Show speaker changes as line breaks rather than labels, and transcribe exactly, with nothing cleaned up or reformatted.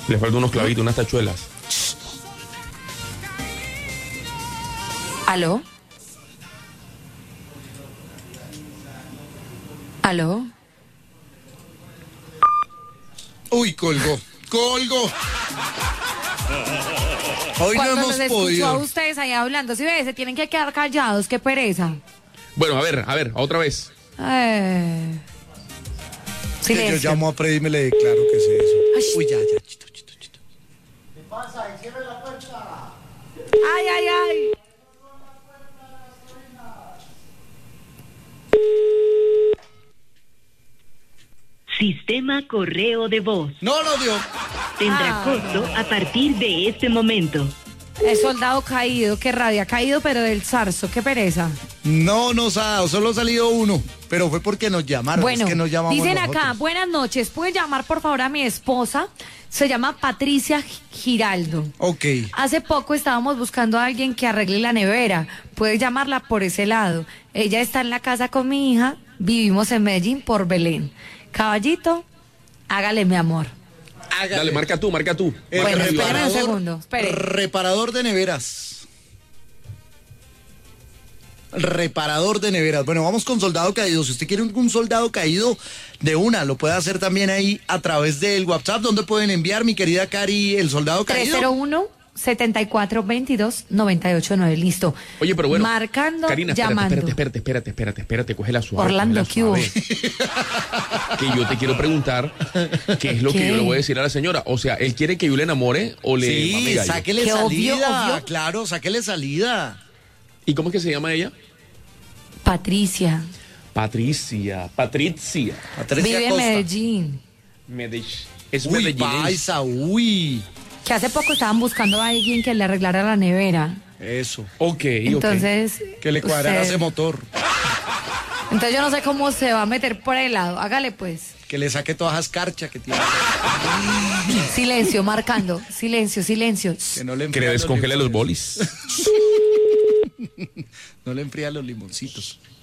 Le faltan unos clavitos, unas tachuelas.
¿Aló? ¿Aló?
Uy, colgó, colgó. Hoy no
Cuando
hemos
los escucho
podido.
a ustedes ahí hablando, si ves, se tienen que quedar callados, qué pereza.
Bueno, a ver, a ver, otra vez.
Eh...
Que yo
Silencio.
llamo a Freddy y me le declaro que es eso.
Ay.
Uy, ya, ya, chito, chito, chito.
Ay, ay, ay.
Sistema correo de voz.
No lo dio.
Tendrá
Ah.
costo a partir de este momento.
El soldado caído, qué rabia, caído pero del zarzo, qué pereza.
No nos ha dado, solo ha salido uno. Pero fue porque nos llamaron.
Bueno,
es que nos llamamos
dicen
nosotros.
acá, buenas noches, ¿puede llamar por favor a mi esposa? Se llama Patricia Giraldo.
Ok.
Hace poco estábamos buscando a alguien que arregle la nevera. Puedes llamarla por ese lado. Ella está en la casa con mi hija. Vivimos en Medellín por Belén. Caballito, hágale mi amor.
Hágale.
Dale, marca tú, marca tú.
El
Bueno,
Marca tú,
espérame
Ivana.
un segundo, espere.
Reparador de neveras. Reparador de neveras. Bueno, vamos con soldado caído. Si usted quiere un, un soldado caído de una, lo puede hacer también ahí a través del WhatsApp. ¿Dónde pueden enviar, mi querida Cari, el soldado caído?
tres cero uno, setenta y cuatro veintidós, noventa y ocho nueve, listo.
Oye, pero bueno.
Marcando,
Karina, espérate,
llamando.
espérate, espérate, espérate, espérate, espérate, coge la suave.
Orlando,
coge
¿qué
la
hubo?
suave. Que yo te quiero preguntar qué es lo
¿Qué?
que yo le voy a decir a la señora. O sea, ¿él quiere que yo le enamore o le mame
Sí,
gallo?
sáquele
Qué
salida.
obvio, obvio.
Claro, sáquele salida.
¿Y cómo es que se llama ella?
Patricia,
Patricia, Patricia.
Patricia
vive en
Costa.
Medellín.
Medellín. Es
Uy,
Medellín.
paisa, uy.
Que hace poco estaban buscando a alguien que le arreglara la nevera.
Eso.
Ok,
Entonces,
Que le cuadrara
usted-
ese motor.
Entonces yo no sé cómo se va a meter por el lado. Hágale pues.
Que le saque todas esas carchas que tiene.
Silencio, marcando. Silencio, silencio.
Que no le
ok. Que le
enfríe
descongele los
limones.
bolis.
No le enfría los limoncitos.